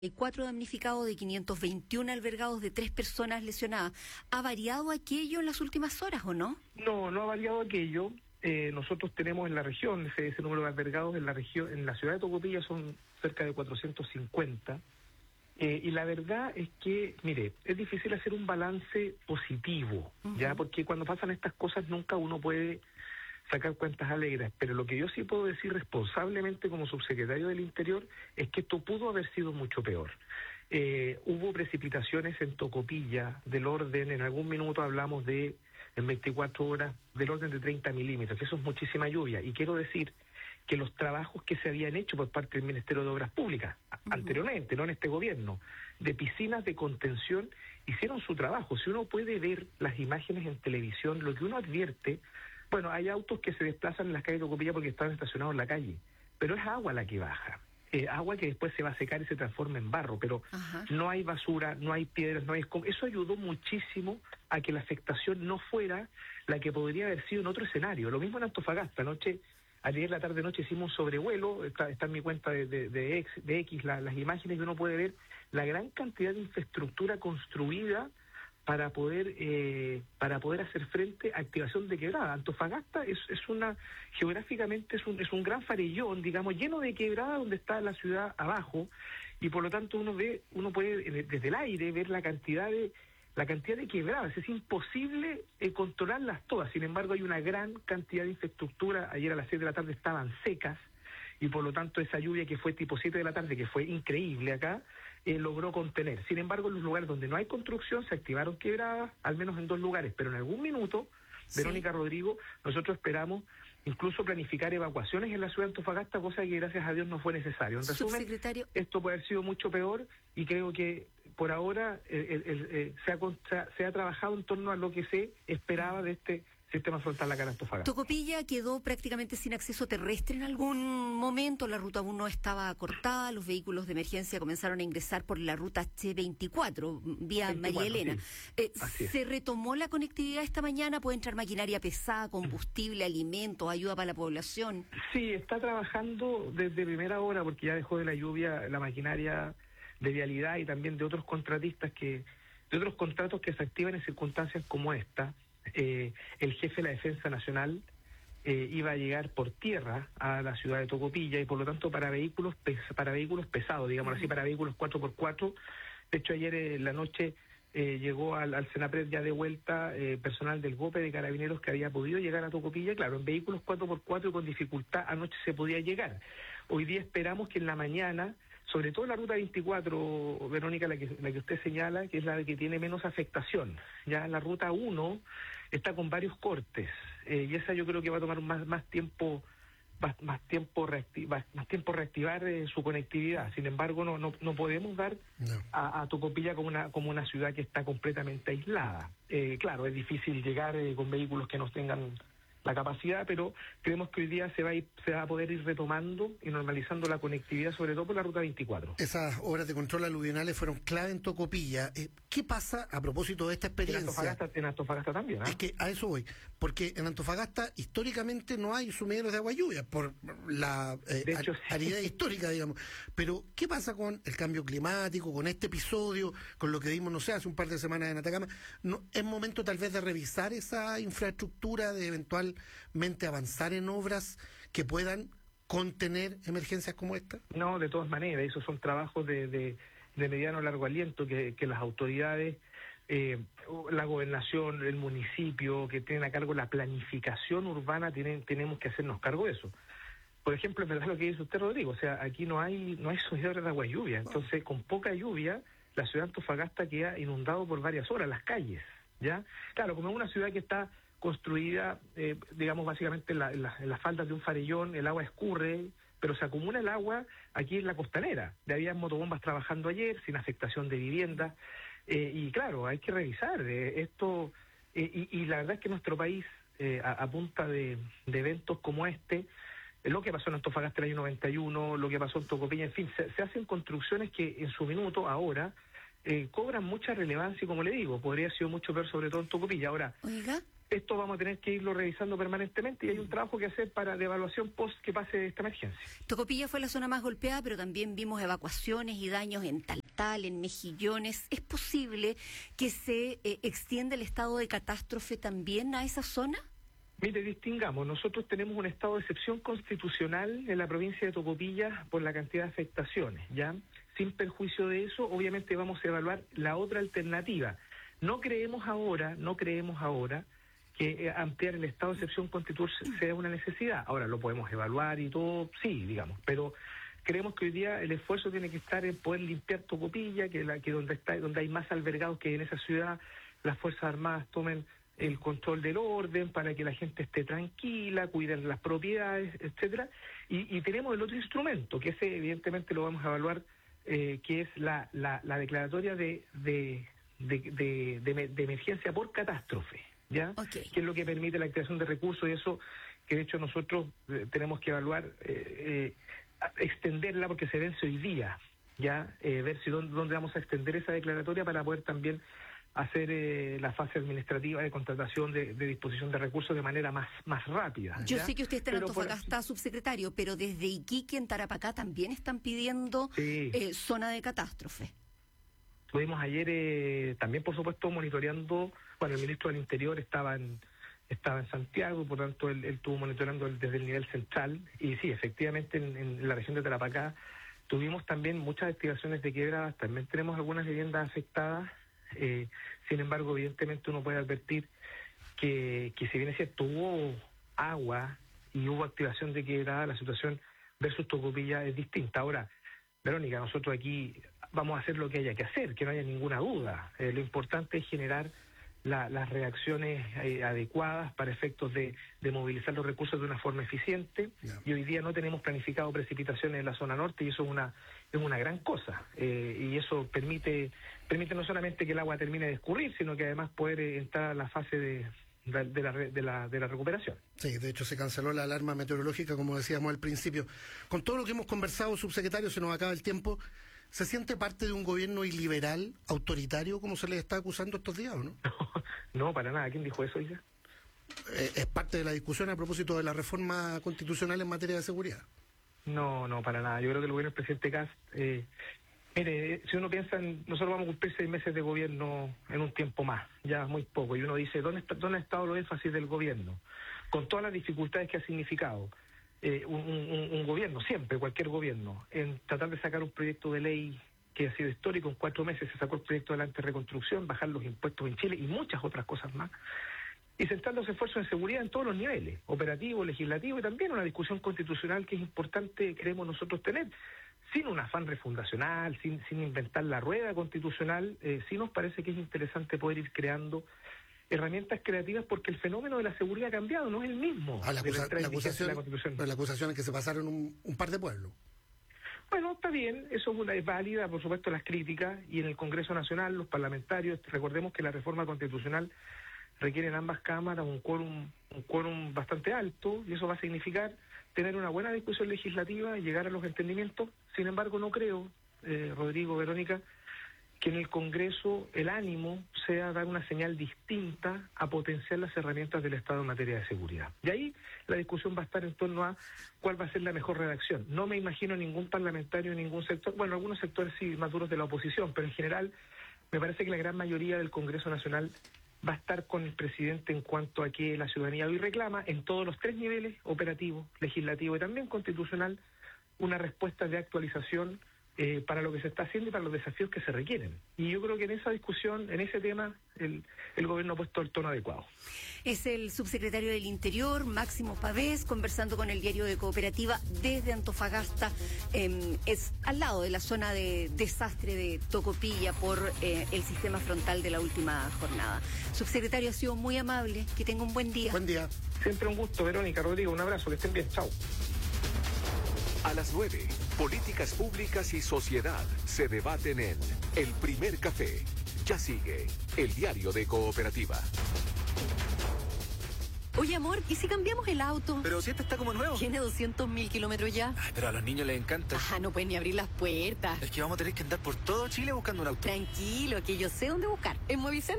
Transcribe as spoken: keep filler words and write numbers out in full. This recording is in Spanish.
Hay cuatro damnificados de quinientos veintiuno albergados de tres personas lesionadas. ¿Ha variado aquello en las últimas horas o no? No, no ha variado aquello. Eh, nosotros tenemos en la región, ese, ese número de albergados en la región, en la ciudad de Tocopilla son cerca de cuatrocientos cincuenta. Eh, y la verdad es que, mire, es difícil hacer un balance positivo, uh-huh. ya, porque cuando pasan estas cosas nunca uno puede sacar cuentas alegres, pero lo que yo sí puedo decir responsablemente como subsecretario del Interior es que esto pudo haber sido mucho peor. Eh, hubo precipitaciones en Tocopilla del orden, en algún minuto hablamos de, en veinticuatro horas, del orden de treinta milímetros, eso es muchísima lluvia, y quiero decir que los trabajos que se habían hecho por parte del Ministerio de Obras Públicas, uh-huh. anteriormente, no en este gobierno, de piscinas de contención, hicieron su trabajo. Si uno puede ver las imágenes en televisión, lo que uno advierte, bueno, hay autos que se desplazan en las calles de Tocopilla porque están estacionados en la calle, pero es agua la que baja, eh, agua que después se va a secar y se transforma en barro, pero Ajá. no hay basura, no hay piedras, no hay... Eso ayudó muchísimo a que la afectación no fuera la que podría haber sido en otro escenario. Lo mismo en Antofagasta, anoche, ayer la tarde-noche hicimos un sobrevuelo, está, está en mi cuenta de, de, de, X, de X la, las imágenes que uno puede ver, la gran cantidad de infraestructura construida para poder eh, para poder hacer frente a activación de quebrada. Antofagasta es, es una, geográficamente es un, es un gran farellón, digamos, lleno de quebrada donde está la ciudad abajo, y por lo tanto uno ve, uno puede desde el aire ver la cantidad de la cantidad de quebradas. Es imposible eh, controlarlas todas. Sin embargo, hay una gran cantidad de infraestructura. Ayer a las seis de la tarde estaban secas, y por lo tanto esa lluvia que fue tipo siete de la tarde, que fue increíble acá, eh, logró contener. Sin embargo, en los lugares donde no hay construcción se activaron quebradas, al menos en dos lugares, pero en algún minuto, sí. Verónica, Rodrigo, nosotros esperamos incluso planificar evacuaciones en la ciudad de Antofagasta, cosa que gracias a Dios no fue necesario. En resumen, esto puede haber sido mucho peor, y creo que por ahora el, el, el, el, se, ha, se, ha, se ha trabajado en torno a lo que se esperaba de este sistema frontal acá en Antofagasta. Tocopilla quedó prácticamente sin acceso terrestre en algún momento. La ruta uno estaba cortada, los vehículos de emergencia comenzaron a ingresar por la ruta H veinticuatro, vía veinticuatro, María Elena. Sí. Eh, ¿Se retomó la conectividad esta mañana? ¿Puede entrar maquinaria pesada, combustible, alimentos, ayuda para la población? Sí, está trabajando desde primera hora, porque ya dejó de la lluvia la maquinaria de vialidad y también de otros contratistas que, de otros contratos que se activan en circunstancias como esta. Eh, el jefe de la Defensa Nacional eh, iba a llegar por tierra a la ciudad de Tocopilla, y por lo tanto para vehículos pes para vehículos pesados, digamos uh-huh. así, para vehículos cuatro por cuatro. De hecho, ayer en la noche eh, llegó al, al Senapred ya de vuelta eh, personal del GOPE de Carabineros que había podido llegar a Tocopilla. Claro, en vehículos cuatro por cuatro y con dificultad anoche se podía llegar. Hoy día esperamos que en la mañana, sobre todo la ruta veinticuatro, Verónica, la que, la que usted señala, que es la que tiene menos afectación. Ya la ruta uno está con varios cortes, eh, y esa yo creo que va a tomar más, más tiempo más, más tiempo reactivar, más tiempo reactivar eh, su conectividad. Sin embargo, no no, no podemos dar no. a, a Tocopilla como una como una ciudad que está completamente aislada. Eh, claro, es difícil llegar eh, con vehículos que no tengan la capacidad, pero creemos que hoy día se va a ir, se va a poder ir retomando y normalizando la conectividad, sobre todo por la ruta veinticuatro. Esas obras de control aluvionales fueron clave en Tocopilla. Eh, ¿Qué pasa a propósito de esta experiencia? En Antofagasta, en Antofagasta también, ¿eh? Es que a eso voy, porque en Antofagasta históricamente no hay sumideros de agua lluvia, por la eh, de hecho, aridez sí. histórica, digamos. Pero, ¿qué pasa con el cambio climático, con este episodio, con lo que vimos, no sé, hace un par de semanas en Atacama? ¿No es momento tal vez de revisar esa infraestructura, de eventual mente avanzar en obras que puedan contener emergencias como esta? No, de todas maneras, esos son trabajos de, de, de mediano a largo aliento que, que las autoridades, eh, la gobernación, el municipio, que tienen a cargo la planificación urbana, tienen, tenemos que hacernos cargo de eso. Por ejemplo, es verdad lo que dice usted, Rodrigo, o sea, aquí no hay no hay sucedores de agua y lluvia, entonces con poca lluvia la ciudad de Antofagasta queda inundado por varias horas, las calles, ¿ya? Claro, como es una ciudad que está construida, eh, digamos, básicamente en, la, en, la, en las faldas de un farellón, el agua escurre, pero se acumula el agua aquí en la costanera. De había motobombas trabajando ayer, sin afectación de viviendas, eh, y claro, hay que revisar eh, esto, eh, y, y la verdad es que nuestro país, eh, a, a punta de, de eventos como este, eh, lo que pasó en Antofagasta el año noventa y uno, lo que pasó en Tocopilla, en fin, se, se hacen construcciones que en su minuto, ahora, Eh, cobran mucha relevancia, y como le digo, podría haber sido mucho peor, sobre todo en Tocopilla. Ahora, Oiga, esto vamos a tener que irlo revisando permanentemente y hay un trabajo que hacer para de evaluación post que pase esta emergencia. Tocopilla fue la zona más golpeada, pero también vimos evacuaciones y daños en Taltal, en Mejillones. ¿Es posible que se eh, extienda el estado de catástrofe también a esa zona? Mire, distingamos, nosotros tenemos un estado de excepción constitucional en la provincia de Tocopilla por la cantidad de afectaciones, ¿ya? Sin perjuicio de eso, obviamente vamos a evaluar la otra alternativa. No creemos ahora, no creemos ahora que eh, ampliar el estado de excepción constitucional sea una necesidad. Ahora lo podemos evaluar y todo, sí, digamos, pero creemos que hoy día el esfuerzo tiene que estar en poder limpiar Tocopilla, que la que donde está, donde hay más albergados que en esa ciudad, las Fuerzas Armadas tomen el control del orden para que la gente esté tranquila, cuiden las propiedades, etcétera. Y, y tenemos el otro instrumento, que ese evidentemente lo vamos a evaluar, eh, que es la, la, la declaratoria de, de, de, de, de, de emergencia por catástrofe, ¿ya? Okay. Que es lo que permite la activación de recursos y eso que de hecho nosotros eh, tenemos que evaluar, eh, eh, extenderla porque se vence hoy día, ya eh, ver si dónde, dónde vamos a extender esa declaratoria para poder también hacer eh, la fase administrativa de contratación de, de disposición de recursos de manera más, más rápida. Yo ¿ya? sé que usted está en Pero Antofagasta, por... subsecretario, pero desde Iquique, en Tarapacá, también están pidiendo sí. eh, zona de catástrofe. Estuvimos ayer eh, también, por supuesto, monitoreando, bueno, el ministro del Interior estaba en estaba en Santiago, por tanto, él, él estuvo monitoreando el, desde el nivel central, y sí, efectivamente, en, en la región de Tarapacá tuvimos también muchas activaciones de quebradas, también tenemos algunas viviendas afectadas. Eh, sin embargo, evidentemente uno puede advertir que, que si bien es cierto, hubo agua y hubo activación de quebrada, la situación versus Tocopilla es distinta. Ahora, Verónica, nosotros aquí vamos a hacer lo que haya que hacer, que no haya ninguna duda. Eh, lo importante es generar la, las reacciones eh, adecuadas para efectos de, de movilizar los recursos de una forma eficiente. Yeah. Y hoy día no tenemos planificado precipitaciones en la zona norte y eso es una es una gran cosa. Eh, y eso permite permite no solamente que el agua termine de escurrir, sino que además poder eh, entrar a la fase de, de, de, la, de, la, de la recuperación. Sí, de hecho se canceló la alarma meteorológica, como decíamos al principio. Con todo lo que hemos conversado, subsecretario, se nos acaba el tiempo. ¿Se siente parte de un gobierno iliberal, autoritario, como se le está acusando estos días, o no? No, para nada. ¿Quién dijo eso, ya? Eh, es parte de la discusión a propósito de la reforma constitucional en materia de seguridad. No, no, para nada. Yo creo que el gobierno del presidente Kast, eh, mire, si uno piensa en, nosotros vamos a cumplir seis meses de gobierno en un tiempo más, ya muy poco, y uno dice, ¿dónde, está, dónde ha estado los énfasis del gobierno? Con todas las dificultades que ha significado. Eh, un, un, un gobierno, siempre, cualquier gobierno, en tratar de sacar un proyecto de ley que ha sido histórico. En cuatro meses se sacó el proyecto de la antirreconstrucción, bajar los impuestos en Chile y muchas otras cosas más, y centrar los esfuerzos en seguridad en todos los niveles, operativo, legislativo, y también una discusión constitucional que es importante, queremos nosotros tener, sin un afán refundacional, sin, sin inventar la rueda constitucional. Eh, sí nos parece que es interesante poder ir creando herramientas creativas porque el fenómeno de la seguridad ha cambiado, no es el mismo. Ah, la, acusa, la, acusación, la, Constitución. Pero la acusación es que se pasaron un, un par de pueblos. Bueno, está bien, eso es, una, es válida, por supuesto, las críticas, y en el Congreso Nacional, los parlamentarios, recordemos que la reforma constitucional requiere en ambas cámaras un quórum, un quórum bastante alto, y eso va a significar tener una buena discusión legislativa y llegar a los entendimientos. Sin embargo, no creo, eh, Rodrigo, Verónica, que en el Congreso el ánimo sea dar una señal distinta a potenciar las herramientas del Estado en materia de seguridad. Y ahí la discusión va a estar en torno a cuál va a ser la mejor redacción. No me imagino ningún parlamentario, ningún sector, bueno, algunos sectores sí más duros de la oposición, pero en general me parece que la gran mayoría del Congreso Nacional va a estar con el presidente en cuanto a que la ciudadanía hoy reclama en todos los tres niveles, operativo, legislativo y también constitucional, una respuesta de actualización Eh, para lo que se está haciendo y para los desafíos que se requieren. Y yo creo que en esa discusión, en ese tema, el, el gobierno ha puesto el tono adecuado. Es el subsecretario del Interior, Máximo Pavés, conversando con el diario de Cooperativa desde Antofagasta. Eh, es al lado de la zona de desastre de Tocopilla por eh, el sistema frontal de la última jornada. Subsecretario, ha sido muy amable. Que tenga un buen día. Buen día. Siempre un gusto, Verónica, Rodrigo. Un abrazo, que estén bien. Chao. A las nueve, políticas públicas y sociedad se debaten en El Primer Café. Ya sigue el diario de Cooperativa. Oye, amor, ¿y si cambiamos el auto? Pero si este está como nuevo. Tiene doscientos mil kilómetros ya. Ay, pero a los niños les encanta. Ah, no pueden ni abrir las puertas. Es que vamos a tener que andar por todo Chile buscando un auto. Tranquilo, que yo sé dónde buscar. En Movicen